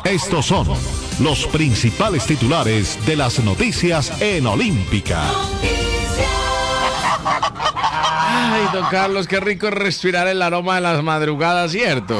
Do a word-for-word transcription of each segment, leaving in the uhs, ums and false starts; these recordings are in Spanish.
Estos son los principales titulares de las noticias en Olímpica. Ay, don Carlos, qué rico es respirar el aroma de las madrugadas, ¿cierto?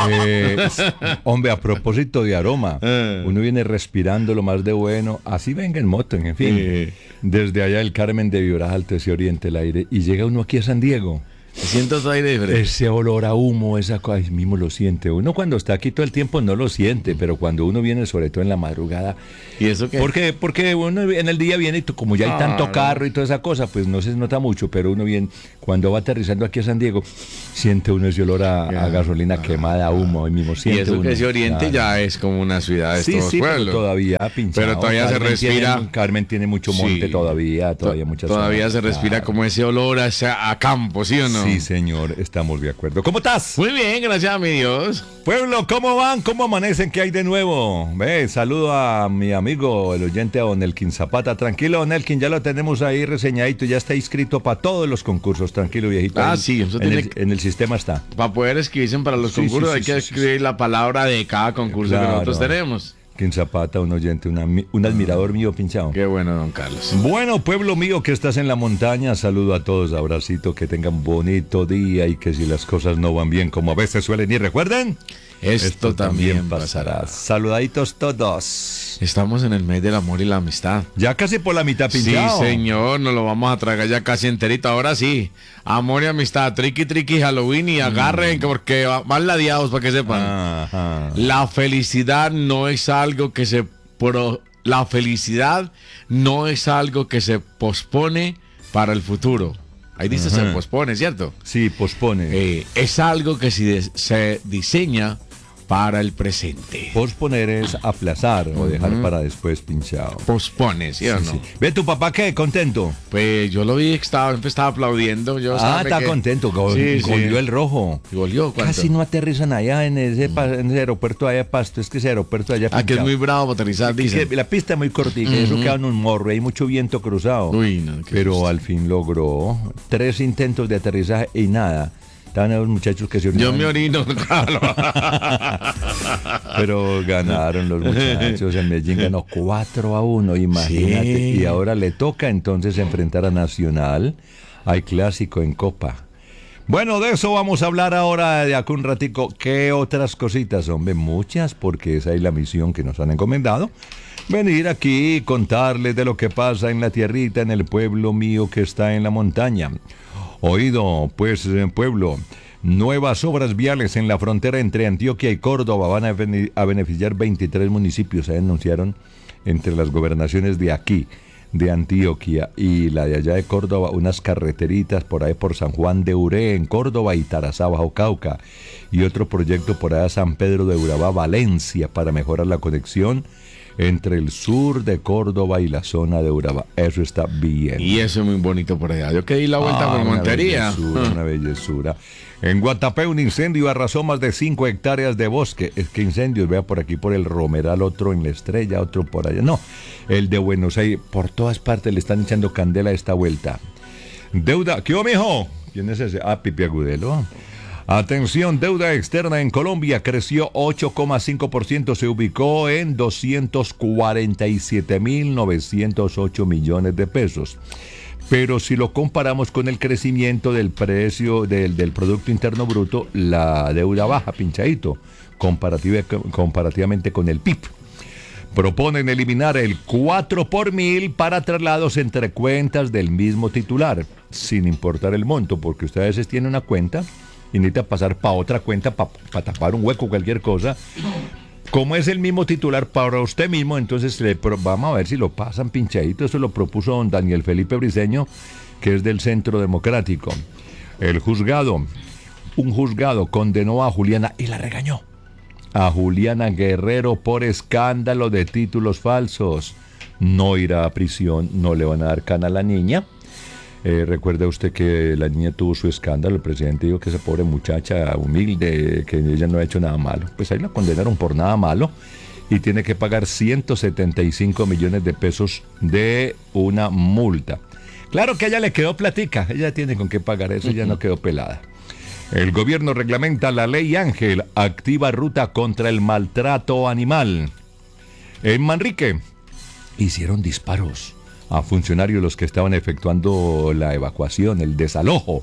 Eh, hombre, a propósito de aroma, uno viene respirando lo más de bueno, así venga en moto, en fin. Sí. Desde allá el Carmen de Vibras Alto se orienta el aire y llega uno aquí a San Diego. Siento todo aire diferente. Ese olor a humo, esa cosa, ahí mismo lo siente. Uno cuando está aquí todo el tiempo no lo siente, pero cuando uno viene, sobre todo en la madrugada. ¿Y eso qué? Porque, porque uno en el día viene, y como ya hay Ah, tanto no. carro y toda esa cosa, pues no se nota mucho, pero uno viene, cuando va aterrizando aquí a San Diego, siente uno ese olor a, a gasolina quemada, a humo, ahí mismo Y siente eso uno. que ese oriente Claro. ya es como una ciudad de Sí, estos sí, pero pueblos. todavía pinchado. Pero todavía se Carmen respira. tiene- Carmen tiene mucho monte Sí. todavía, todavía muchas Todavía zonas, se respira claro. como ese olor a, esa- a campo, ¿sí o no? Sí, señor, estamos de acuerdo. ¿Cómo estás? Muy bien, gracias a mi Dios. Pueblo, ¿cómo van? ¿Cómo amanecen? ¿Qué hay de nuevo? Ve, saludo a mi amigo, el oyente, a Don Elkin Zapata. Tranquilo, Don Elkin, ya lo tenemos ahí reseñadito, ya está inscrito para todos los concursos. Tranquilo, viejito. Ah, Ahí sí, eso en, tiene el, que- en el sistema está. Para poder escribirse para los Sí, concursos sí, hay sí, que sí, escribir la palabra de cada concurso que Claro. nosotros tenemos. Elkin Zapata, un oyente, una- un admirador mío pinchado. Qué bueno, don Carlos. Bueno, pueblo mío que estás en la montaña, saludo a todos, abracito, que tengan bonito día y que si las cosas no van bien como a veces suelen ir, recuerden, Esto, también pasará. Saludaditos todos. Estamos en el mes del amor y la amistad. Ya casi por la mitad pinchado. Sí, señor, nos lo vamos a tragar ya casi enterito. Ahora sí, amor y amistad, triqui, triqui, Halloween y agarren porque va- van ladeados para que sepan. Ajá. La felicidad no es algo que se pro- la felicidad no es algo que se pospone para el futuro. Ahí dice se Ajá. pospone, ¿cierto? Sí, pospone. Eh, es algo que se, des- se diseña para el presente. Posponer es aplazar o dejar para después pinchado. Pospone, ¿sí o Sí, no? sí. Ve, ¿tu papá qué? ¿Contento? Pues yo lo vi que estaba, estaba aplaudiendo. Yo Ah, sabe está que- contento. Gol, Sí, sí. goleó el rojo. Goleó, ¿cuánto? Casi no aterrizan allá en ese, pa- en ese aeropuerto allá de Pasto. Es que ese aeropuerto allá Ah, que es pinchado. muy bravo para aterrizar, Es dicen. que la pista es muy cortica, eso queda en un morro, hay mucho viento cruzado. Uy, no, qué Pero susto. al fin logró tres intentos de aterrizaje y nada. Estaban los muchachos que se Yo orinaban, me orino, Carlos. pero ganaron los muchachos. El Medellín ganó cuatro a uno, imagínate. Sí. Y ahora le toca entonces enfrentar a Nacional. Hay clásico en Copa. Bueno, de eso vamos a hablar ahora de acá un ratico. ¿Qué otras cositas? Hombre, muchas, porque esa es la misión que nos han encomendado. Venir aquí y contarles de lo que pasa en la tierrita, en el pueblo mío que está en la montaña. Oído, pues, eh, pueblo, nuevas obras viales en la frontera entre Antioquia y Córdoba van a, bene- a beneficiar veintitrés municipios, se anunciaron entre las gobernaciones de aquí, de Antioquia y la de allá de Córdoba, unas carreteritas por ahí por San Juan de Uré en Córdoba y Tarazá, Bajo Cauca, y otro proyecto por allá San Pedro de Urabá, Valencia, para mejorar la conexión entre el sur de Córdoba y la zona de Urabá. Eso está bien. Y eso es muy bonito por allá. Yo que di la vuelta Ah, por una Montería. bellezura, una bellezura. En Guatapé un incendio arrasó más de cinco hectáreas de bosque. Es que incendios, vea por aquí por el Romeral, otro en La Estrella, otro por allá. No, el de Buenos Aires, por todas partes le están echando candela a esta vuelta. Deuda, ¿qué hubo, mijo? ¿Quién es ese? Ah, Pipi Agudelo. Atención, deuda externa en Colombia creció ocho coma cinco por ciento, se ubicó en doscientos cuarenta y siete mil novecientos ocho millones de pesos. Pero si lo comparamos con el crecimiento del precio del, del Producto Interno Bruto, la deuda baja, pinchadito, comparativa, comparativamente con el P I B. Proponen eliminar el cuatro por mil para traslados entre cuentas del mismo titular, sin importar el monto, porque usted a veces tiene una cuenta y necesita pasar para otra cuenta para pa tapar un hueco, cualquier cosa. Como es el mismo titular para usted mismo, entonces le pro, vamos a ver si lo pasan pinchadito. Eso lo propuso don Daniel Felipe Briceño, que es del Centro Democrático. El juzgado, un juzgado condenó a Juliana y la regañó. A Juliana Guerrero por escándalo de títulos falsos. No irá a prisión, no le van a dar cana a la niña. Eh, recuerda usted que la niña tuvo su escándalo, el presidente dijo que esa pobre muchacha humilde, que ella no ha hecho nada malo. Pues ahí la condenaron por nada malo y tiene que pagar ciento setenta y cinco millones de pesos de una multa. Claro que a ella le quedó platica, ella tiene con qué pagar eso, ella no quedó pelada. El gobierno reglamenta la ley Ángel, activa ruta contra el maltrato animal. En Manrique hicieron disparos a funcionarios los que estaban efectuando la evacuación, el desalojo.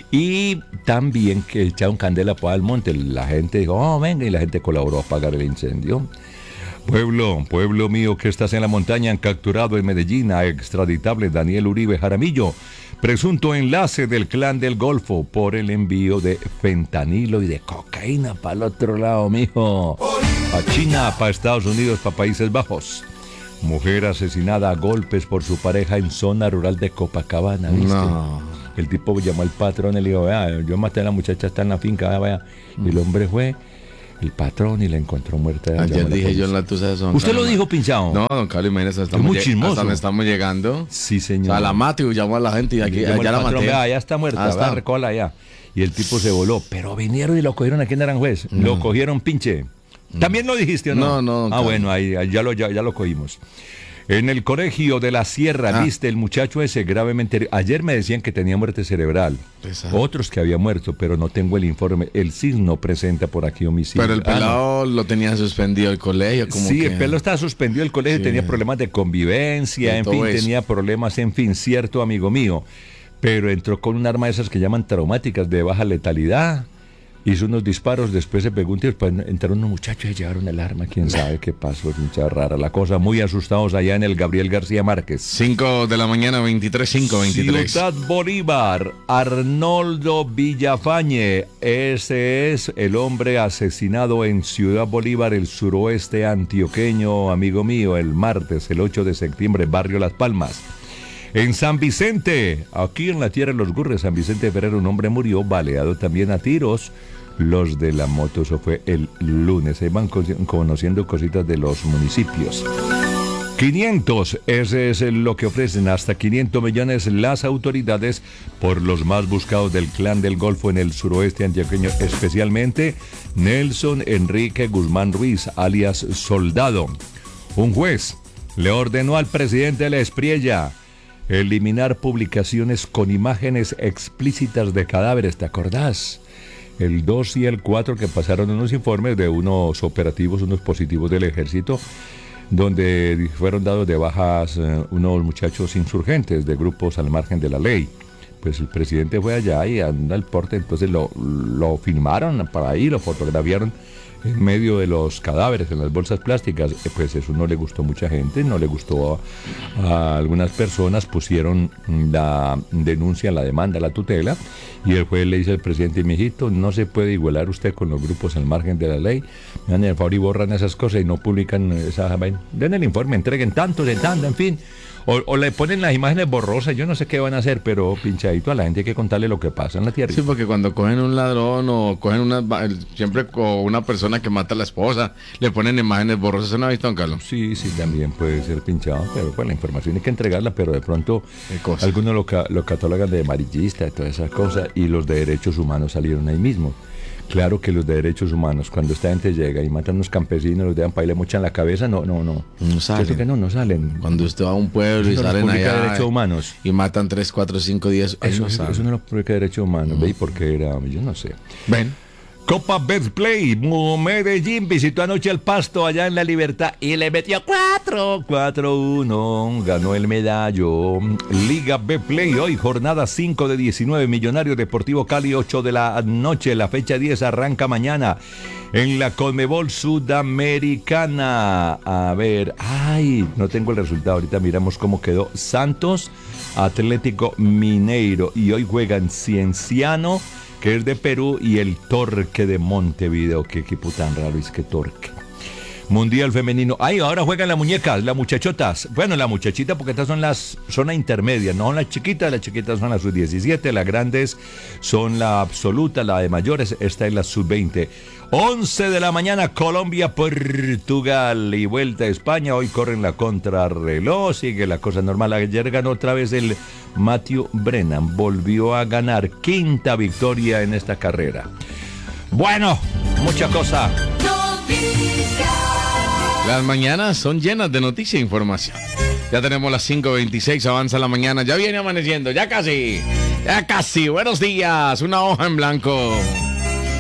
Y también que echaron candela para el monte. La gente dijo, oh, venga, y la gente colaboró a apagar el incendio. Pueblo, pueblo mío que estás en la montaña, han capturado en Medellín a extraditable Daniel Uribe Jaramillo, presunto enlace del Clan del Golfo por el envío de fentanilo y de cocaína para el otro lado, mijo. Para China, para Estados Unidos, para Países Bajos. Mujer asesinada a golpes por su pareja en zona rural de Copacabana, ¿viste? No. El tipo llamó al patrón y le dijo, vea, yo maté a la muchacha, está en la finca, vea, vea. Y el hombre fue, el patrón, y la encontró muerta. Ayer dije yo en la tusa de son. ¿Usted lo dijo, pinchado? No, don Carlos Jiménez, estamos, muy lleg- chismoso. hasta donde estamos llegando. Sí, señor. O sea, la mato y llamó a la gente y aquí Llamó ya el la patrón, maté. vea, ya está muerta, Ah, vea, está. recójala ya. Y el tipo se voló, pero vinieron y lo cogieron aquí en Aranjuez. No. Lo cogieron, pinche. ¿También lo dijiste o no? No, no, don Ah, Carlos. bueno, ahí, ahí ya, lo, ya, ya lo cogimos. En el colegio de la Sierra, Ah. viste, el muchacho ese gravemente herido. Ayer me decían que tenía muerte cerebral. Pesado. Otros que había muerto, pero no tengo el informe. El C I S no presenta por aquí homicidio. Pero el Ah, no. pelado lo tenía suspendido el colegio. Como Sí, que... el pelo estaba suspendido del colegio, Sí. tenía problemas de convivencia, De en todo fin, eso. tenía problemas, en fin, cierto amigo mío. Pero entró con un arma de esas que llaman traumáticas de baja letalidad. Hizo unos disparos, después se pegó un tiro, después entraron unos muchachos y llevaron el arma. Quién sabe qué pasó, es mucha rara la cosa. Muy asustados allá en el Gabriel García Márquez. cinco de la mañana, veintitrés, cinco, veintitrés. Ciudad Bolívar, Arnoldo Villafañe, ese es el hombre asesinado en Ciudad Bolívar, el suroeste antioqueño, amigo mío, el martes, el ocho de septiembre, barrio Las Palmas. En San Vicente, aquí en la tierra de los Gurres, San Vicente de Ferrer, un hombre murió baleado también a tiros. Los de la moto, eso fue el lunes. Ahí van conociendo cositas de los municipios. quinientos, ese es lo que ofrecen, hasta quinientos millones las autoridades por los más buscados del Clan del Golfo en el suroeste antioqueño, especialmente Nelson Enrique Guzmán Ruiz, alias Soldado. Un juez le ordenó al presidente de la Espriella eliminar publicaciones con imágenes explícitas de cadáveres, ¿te acordás? El dos y el cuatro que pasaron unos informes de unos operativos, unos positivos del ejército, donde fueron dados de bajas eh, unos muchachos insurgentes de grupos al margen de la ley. Pues el presidente fue allá y anda al porte, entonces lo, lo filmaron para ahí, lo fotografiaron en medio de los cadáveres, en las bolsas plásticas. Eh, Pues eso no le gustó a mucha gente, no le gustó a, a algunas personas, pusieron la denuncia, la demanda, la tutela, y el juez le dice al presidente, mijito, no se puede igualar usted con los grupos al margen de la ley, me dan el favor y borran esas cosas y no publican esa vaina. Den el informe, entreguen tantos, de tanto, en fin. O, o le ponen las imágenes borrosas, yo no sé qué van a hacer, pero pinchadito a la gente hay que contarle lo que pasa en la tierra. Sí, porque cuando cogen un ladrón o cogen una, siempre con una persona que mata a la esposa, le ponen imágenes borrosas. ¿Se no ha visto, don Carlos? Sí, sí, también puede ser pinchado, pero pues la información hay que entregarla, pero de pronto Qué cosa. algunos lo, ca- lo catalogan de amarillista y todas esas cosas, y los de derechos humanos salieron ahí mismo. Claro que los de derechos humanos, cuando esta gente llega y matan a unos campesinos, los dejan para y le mochan la cabeza, no, no, no. No salen. ¿Cierto que no? No salen. Cuando usted va a un pueblo y Eso no salen publica allá derechos humanos. y matan tres, cuatro, cinco, diez, ahí Eso, no eso, salen. eso no lo publica derechos humanos, ¿ve? ¿Y por qué era? Yo no sé. Ven. Copa Betplay, Medellín visitó anoche el Pasto allá en La Libertad y le metió cuatro, cuatro uno, ganó el medallo. Liga Betplay, hoy jornada cinco de diecinueve, Millonario Deportivo Cali, ocho de la noche, la fecha diez arranca mañana en la Conmebol Sudamericana. A ver, ay, no tengo el resultado, ahorita miramos cómo quedó. Santos, Atlético Mineiro, y hoy juegan Cienciano, que es de Perú, y el Torque de Montevideo. Qué equipo tan raro es que Torque. Mundial femenino. Ay, ahora juegan las muñecas, las muchachotas. Bueno, la muchachita, porque estas son las zona intermedia, no son las chiquitas, las chiquitas son las sub diecisiete, las grandes son la absoluta, la de mayores, esta es la sub veinte. once de la mañana, Colombia, Portugal y vuelta a España. Hoy corren la contrarreloj, sigue la cosa normal. Ayer ganó otra vez el Matthew Brennan, volvió a ganar, quinta victoria en esta carrera. Bueno, mucha cosa. Las mañanas son llenas de noticia e información. Ya tenemos las cinco veintiséis, avanza la mañana, ya viene amaneciendo, ya casi. Ya casi, buenos días, una hoja en blanco.